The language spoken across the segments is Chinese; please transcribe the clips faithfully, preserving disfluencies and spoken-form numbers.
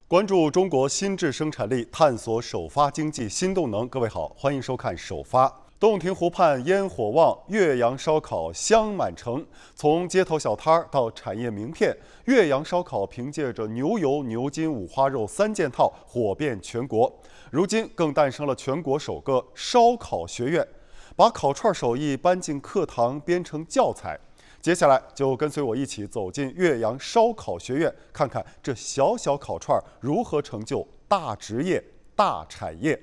关注中国新质生产力，探索首发经济新动能。各位好，欢迎收看首发。洞庭湖畔烟火旺，岳阳烧烤香满城。从街头小摊儿到产业名片，岳阳烧烤凭借着牛油、牛筋、五花肉三件套火遍全国。如今更诞生了全国首个烧烤学院，把烤串手艺搬进课堂，编成教材。接下来就跟随我一起走进岳阳烧烤学院，看看这小小烤串如何成就大职业、大产业。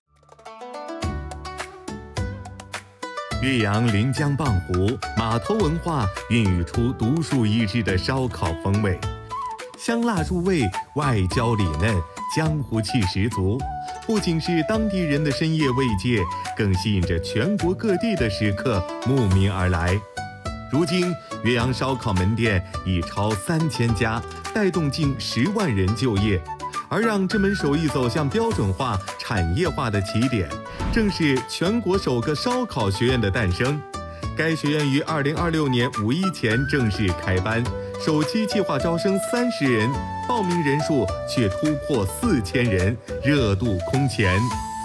岳阳临江傍湖，码头文化孕育出独树一帜的烧烤风味，香辣入味，外焦里嫩，江湖气十足。不仅是当地人的深夜慰藉，更吸引着全国各地的食客慕名而来。如今，岳阳烧烤门店已超三千家，带动近十万人就业。而让这门手艺走向标准化、产业化的起点，正是全国首个烧烤学院的诞生。该学院于二零二六年五一前正式开班，首期计划招生三十人，报名人数却突破四千人，热度空前。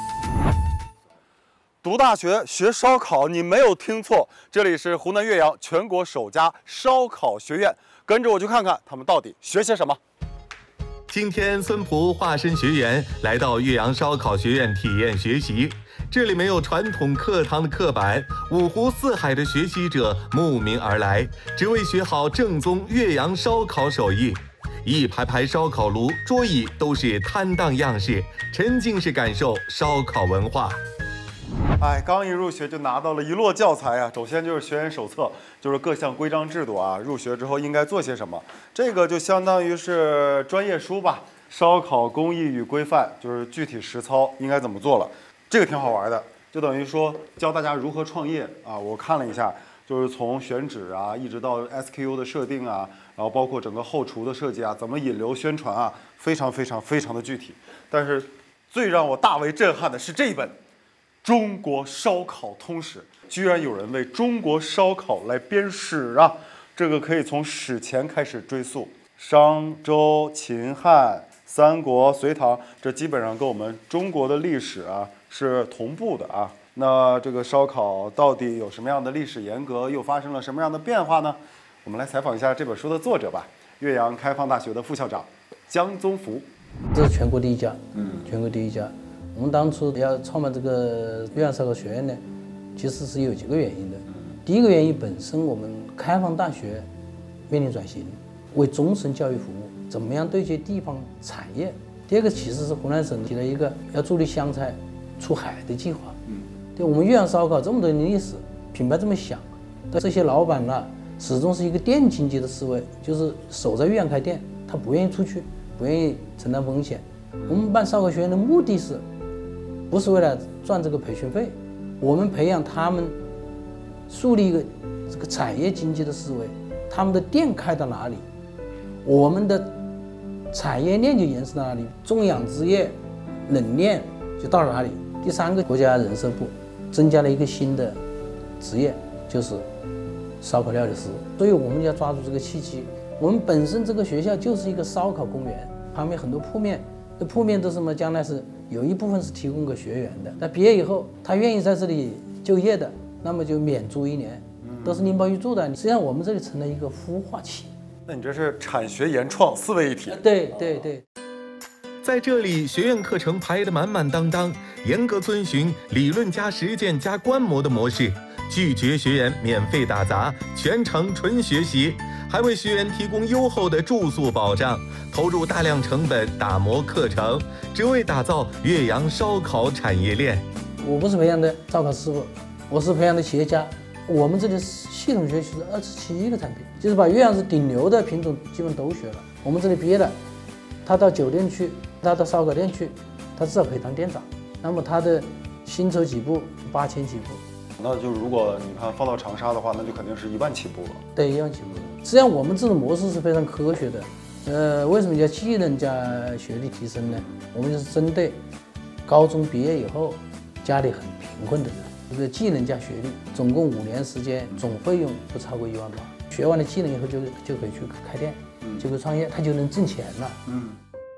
读大学学烧烤，你没有听错，这里是湖南岳阳全国首家烧烤学院，跟着我去看看他们到底学些什么。 今天孙璞化身学员来到岳阳烧烤学院体验学习，这里没有传统课堂的刻板，五湖四海的学习者慕名而来，只为学好正宗岳阳烧烤手艺。一排排烧烤炉、桌椅都是摊档样式，沉浸式感受烧烤文化。 哎，刚一入学就拿到了一摞教材啊！首先就是学员手册，就是各项规章制度啊，入学之后应该做些什么。这个就相当于是专业书吧，烧烤工艺与规范，就是具体实操应该怎么做了。这个挺好玩的，就等于说教大家如何创业啊。我看了一下，就是从选址啊，一直到 S K U 的设定啊，然后包括整个后厨的设计啊，怎么引流宣传啊，非常非常非常的具体。但是最让我大为震撼的是这一本。中国烧烤通史，居然有人为中国烧烤来编史啊！这个可以从史前开始追溯，商周、秦汉、三国、隋唐，这基本上跟我们中国的历史啊是同步的啊。那这个烧烤到底有什么样的历史沿革，又发生了什么样的变化呢？我们来采访一下这本书的作者吧，岳阳开放大学的副校长江宗福。 这是全国第一家，嗯，全国第一家。我们当初要创办这个岳阳烧烤学院呢，其实是有几个原因的。第一个原因，本身我们开放大学面临转型，为终身教育服务，怎么样对接地方产业？第二个，其实是湖南省提了一个要助力湘菜出海的计划。对我们岳阳烧烤这么多年历史，品牌这么响，但这些老板呢，始终是一个店经济的思维，就是守在岳阳开店，他不愿意出去，不愿意承担风险。我们办烧烤学院的目的是。不是为了赚这个培训费，我们培养他们，树立一个这个产业经济的思维。他们的店开到哪里，我们的产业链就延伸到哪里，种养殖业、冷链就到了哪里。第三个，国家人社部增加了一个新的职业，就是烧烤料理师。所以我们要抓住这个契机。我们本身这个学校就是一个烧烤公园，旁边很多铺面，这铺面都是什么？将来是。有一部分是提供给学员的，那毕业以后他愿意在这里就业的，那么就免租一年，都是拎包预住的。实际上我们这里成了一个孵化器。 那你这是产学研创四位一体。 对对对， 在这里学院课程排得满满当当，严格遵循理论加实践加观摩的模式，拒绝学员免费打杂，全程纯学习，还为学员提供优厚的住宿保障，投入大量成本打磨课程，只为打造岳阳烧烤产业链。 我不是培养的烧烤师傅，我是培养的企业家。我们这里系统学习是二十七个产品，就是把岳阳市顶流的品种基本都学了。我们这里毕业的，他到酒店去，他到烧烤店去，他至少可以当店长。那么他的薪酬起步八千起步。 那就如果你看放到长沙的话，那就肯定是一万起步了。 对，一万起步。实际上我们这种模式是非常科学的。呃，为什么叫技能加学历提升呢？我们就是针对高中毕业以后家里很贫困的人，这个技能加学历，总共五年时间，总费用不超过一万八。学完了技能以后就就可以去开店，就可以创业，他就能挣钱了。嗯。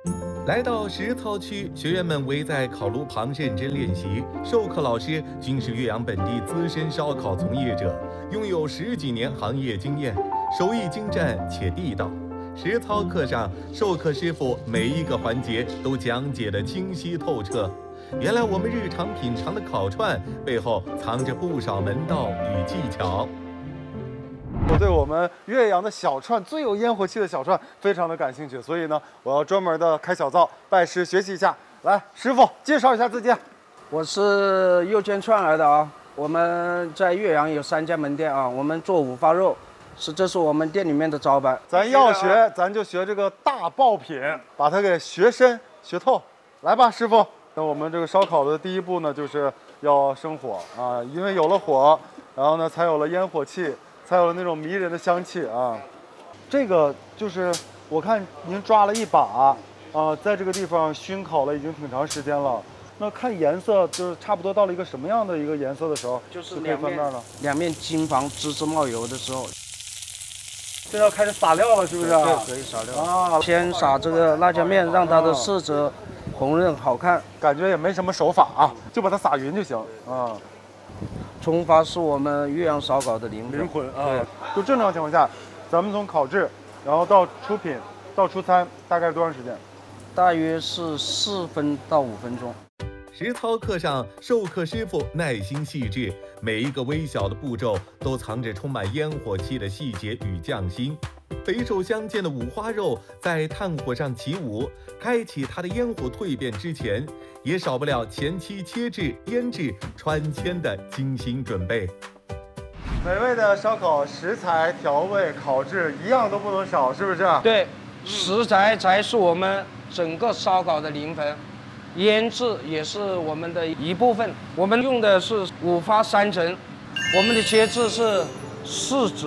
来到实操区，学员们围在烤炉旁认真练习。授课老师均是岳阳本地资深烧烤从业者，拥有十几年行业经验，手艺精湛且地道。实操课上，授课师傅每一个环节都讲解得清晰透彻。原来我们日常品尝的烤串背后藏着不少门道与技巧。 我对我们岳阳的小串最有烟火气的小串非常的感兴趣，所以呢，我要专门的开小灶拜师学习一下。来，师傅介绍一下自己。 我是右监串来的啊，我们在岳阳有三家门店啊，我们做五花肉，是这是我们店里面的招牌。 咱要学，咱就学这个大爆品，把它给学深学透。来吧，师傅。那我们这个烧烤的第一步呢，就是要生火啊，因为有了火，然后呢，才有了烟火气。才有了那种迷人的香气啊！这个就是我看您抓了一把啊，在这个地方熏烤了已经挺长时间了。那看颜色，就是差不多到了一个什么样的一个颜色的时候， 就是可以两面翻面了。 两面金黄、滋滋冒油的时候， 这要开始撒料了，是不是？ 对，可以撒料啊。先撒这个辣椒面，让它的色泽红润好看。 感觉也没什么手法啊，就把它撒匀就行啊。 葱花是我们岳阳烧烤的灵魂。 灵魂啊！对，就正常情况下，咱们从烤制，然后到出品，到出餐，大概多长时间？ 大约是四分到五分钟。 实操课上，授课师傅耐心细致，每一个微小的步骤都藏着充满烟火气的细节与匠心。肥瘦相间的五花肉在炭火上起舞，开启它的烟火蜕变之前，也少不了前期切制、腌制、川签的精心准备。 美味的烧烤食材、调味、烤制一样都不能少，是不是？ 对，食材才是我们整个烧烤的灵魂，腌制也是我们的一部分。我们用的是五花三层，我们的切制是四指。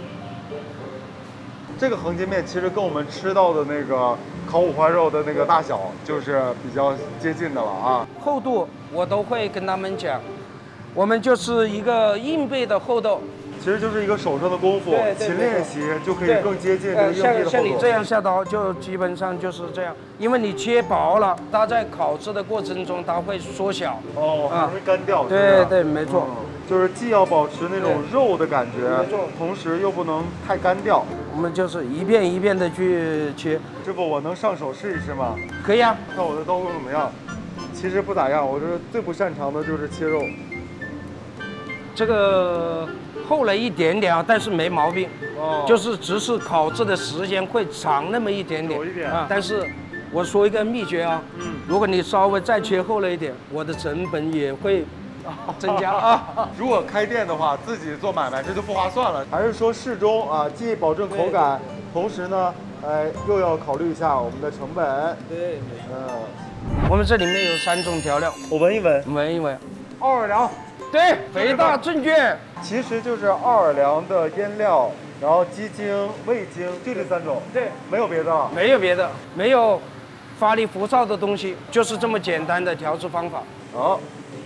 这个横截面其实跟我们吃到的那个烤五花肉的那个大小就是比较接近的了啊。 厚度我都会跟他们讲，我们就是一个硬币的厚度， 其实就是一个手上的功夫， 对对勤练习就可以更接近这个呃， 硬币的厚度。 像像你这样下刀就基本上就是这样，因为你切薄了，它在烤制的过程中它会缩小。 哦，很容易干掉。 对是不是对，没错。 嗯就是既要保持那种肉的感觉没错， 同时又不能太干掉。 我们就是一片一片的去切。 师傅，我能上手试一试吗？ 可以啊。 看我的刀工怎么样？其实不咋样，我这最不擅长的就是切肉。 这个厚了一点点啊，但是没毛病。 哦， 就是只是烤制的时间会长那么一点点。 有一点啊，但是我说一个秘诀啊，嗯，如果你稍微再切厚了一点，我的成本也会增加啊。 如果开店的话，自己做买卖这就不划算了。还是说适中啊，既保证口感，同时呢，哎，又要考虑一下我们的成本。 对， 嗯， 我们这里面有三种调料， 我闻一闻， 闻一闻。 奥尔良， 对，肥大正确。 其实就是奥尔良的腌料，然后鸡精、味精，就这三种。 对， 没有别的了。 没有别的，没有发力浮躁的东西，就是这么简单的调制方法。 好，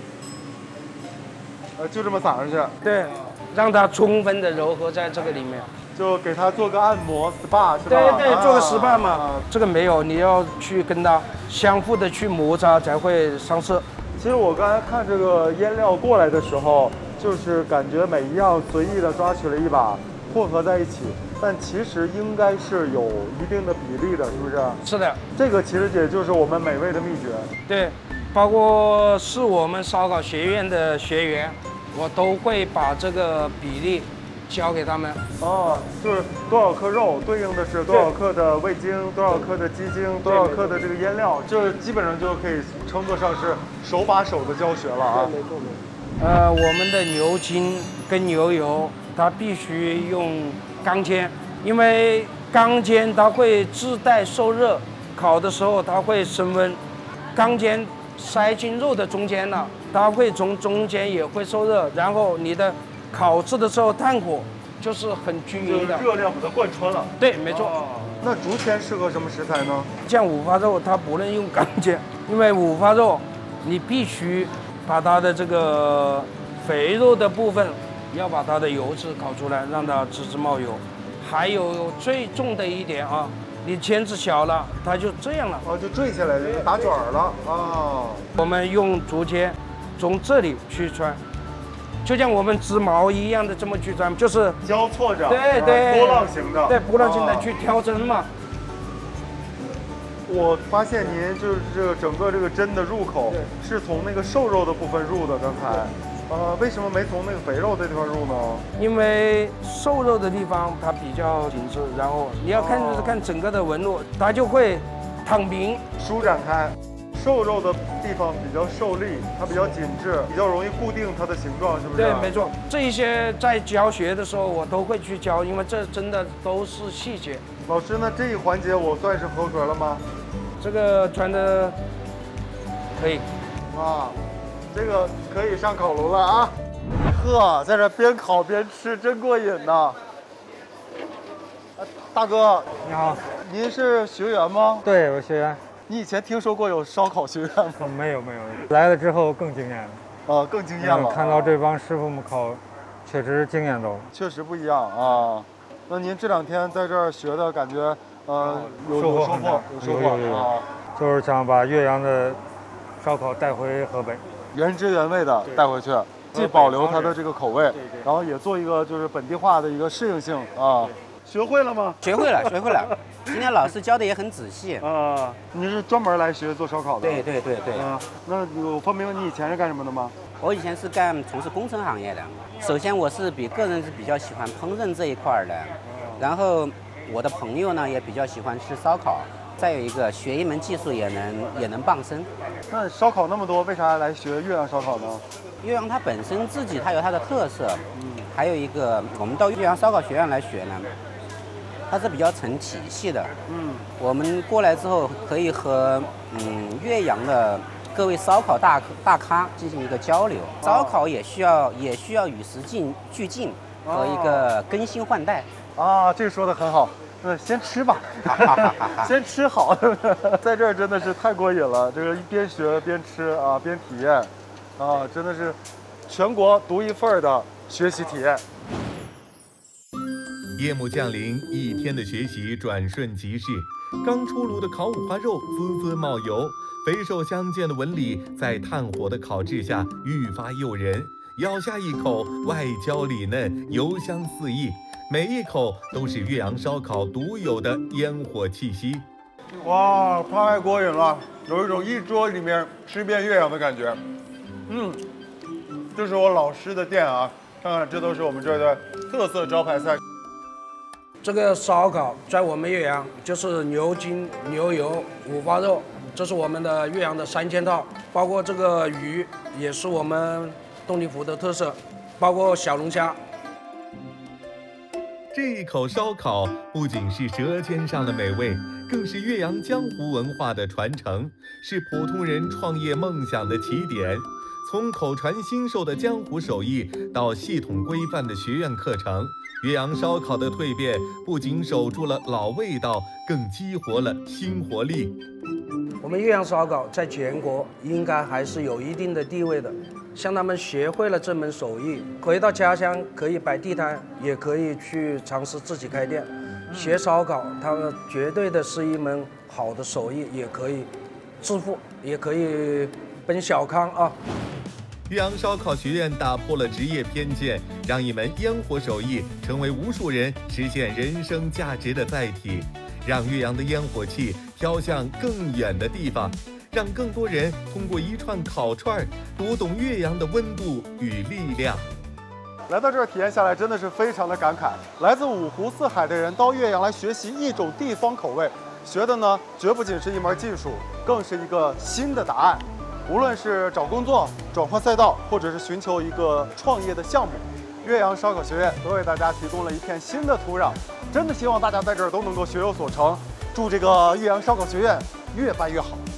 呃，就这么撒上去， 对，让它充分的柔合在这个里面。 就给它做个按摩 S P A 是吧？ 对对，做个 S P A 嘛。 啊这个没有，你要去跟它相互的去摩擦才会上色。 其实我刚才看这个腌料过来的时候，就是感觉每一样随意的抓取了一把，混合在一起，但其实应该是有一定的比例的，是不是？ 是的， 这个其实也就是我们美味的秘诀。 对，包括是我们烧烤学院的学员，我都会把这个比例教给他们。 哦，就是多少克肉对应的是多少克的味精，多少克的鸡精，多少克的这个腌料，就是基本上就可以称作上是手把手的教学了啊。 没错没错。呃，我们的牛筋跟牛油，它必须用钢煎，因为钢煎它会自带受热，烤的时候它会升温。钢煎塞进肉的中间了，它会从中间也会受热，然后你的烤制的时候炭火就是很均就是匀的。 热量把它贯穿了。 对，没错。 哦那竹签适合什么食材呢？ 像五花肉，它不能用钢煎，因为五花肉你必须把它的这个肥肉的部分要把它的油脂烤出来，让它滋滋冒油。还有最重的一点啊， 你钳子小了，它就这样了。 哦，就坠下来，就打卷儿了啊。 我们用竹节从这里去穿，就像我们织毛一样的这么去穿，就是交错着， 对对波浪形的， 对波浪形的啊去调针嘛。 我发现您就是这个整个这个针的入口是从那个瘦肉的部分入的，刚才，呃，为什么没从那个肥肉的地方入呢？ 因为瘦肉的地方它比较紧致，然后你要看就是看整个的纹路，它就会躺平。 舒展开，瘦肉的地方比较受力，它比较紧致，比较容易固定它的形状，是不是？ 对，没错。这一些在教学的时候我都会去教，因为这真的都是细节。 老师，那这一环节我算是合格了吗？ 这个穿的可以。 啊，这个可以上烤炉了啊！呵，在这边烤边吃，真过瘾呐！啊大哥， 你好， 您是学员吗？ 对我学员， 你以前听说过有烧烤学院吗？ 哦没有没有，来了之后更惊艳了， 啊，更惊艳了。 嗯看到这帮师傅们烤，确实惊艳到了。 确实不一样啊。那您这两天在这儿学的感觉，呃，有收获有收获， 很大有收获有有有啊， 就是想把岳阳的烧烤带回河北。 原汁原味的对带回去，既北保留方人它的这个口味对对， 然后也做一个就是本地化的一个适应性啊。学会了吗？ 学会了，学会了。今天老师教的也很仔细。 啊，你是专门来学做烧烤的？ 对对对对， 啊，那我方便问你以前是干什么的吗？ 我以前是干从事工程行业的。首先我是比个人是比较喜欢烹饪这一块儿的，然后我的朋友呢也比较喜欢吃烧烤。再有一个学一门技术也能也能傍身。 那烧烤那么多，为啥来学岳阳烧烤呢？ 岳阳它本身自己它有它的特色，嗯，还有一个我们到岳阳烧烤学院来学呢，它是比较成体系的， 嗯， 我们过来之后可以和嗯岳阳的各位烧烤大大咖进行一个交流，烧烤也需要也需要与时进俱进和一个更新换代。 啊，这个说的很好。那先吃吧，先吃好，在这儿真的是太过瘾了。这个一边学边吃啊，边体验，啊，真的是全国独一份儿的学习体验。 夜幕降临，一天的学习转瞬即逝。刚出炉的烤五花肉滋滋冒油，肥瘦相间的纹理在炭火的烤制下愈发诱人。咬下一口，外焦里嫩，油香四溢。每一口都是岳阳烧烤独有的烟火气息。 哇，太过瘾了，有一种一桌里面吃遍岳阳的感觉。嗯，这是我老师的店啊，看看这都是我们这儿的特色招牌菜。 这个烧烤在我们岳阳就是牛筋、牛油、五花肉，这是我们的岳阳的三件套，包括这个鱼也是我们洞庭湖的特色，包括小龙虾。 这一口烧烤不仅是舌尖上的美味，更是岳阳江湖文化的传承，是普通人创业梦想的起点。从口传心授的江湖手艺到系统规范的学院课程，岳阳烧烤的蜕变不仅守住了老味道，更激活了新活力。 我们岳阳烧烤在全国应该还是有一定的地位的。像他们学会了这门手艺，回到家乡可以摆地摊，也可以去尝试自己开店。学烧烤，它们绝对的是一门好的手艺，也可以致富，也可以奔小康啊。 岳阳烧烤学院打破了职业偏见，让一门烟火手艺成为无数人实现人生价值的载体，让岳阳的烟火气飘向更远的地方。让更多人通过一串烤串读懂岳阳的温度与力量。 来到这儿体验下来，真的是非常的感慨。来自五湖四海的人到岳阳来学习一种地方口味，学的呢绝不仅是一门技术，更是一个新的答案。无论是找工作、转换赛道，或者是寻求一个创业的项目，岳阳烧烤学院都为大家提供了一片新的土壤。真的希望大家在这儿都能够学有所成。祝这个岳阳烧烤学院越办越好。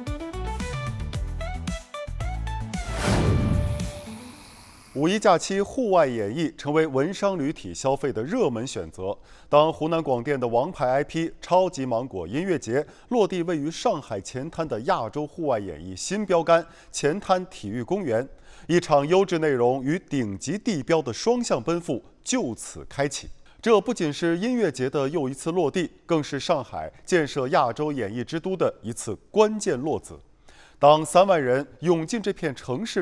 五一假期户外演艺成为文商旅体消费的热门选择。当湖南广电的王牌 I P 超级芒果音乐节落地位于上海前滩的亚洲户外演艺新标杆前滩体育公园，一场优质内容与顶级地标的双向奔赴就此开启。 这不仅是音乐节的又一次落地，更是上海建设亚洲演艺之都的一次关键落子。当三万人涌进这片城市